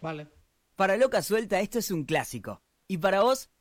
Vale. Para Loca Suelta esto es un clásico. Y para vos,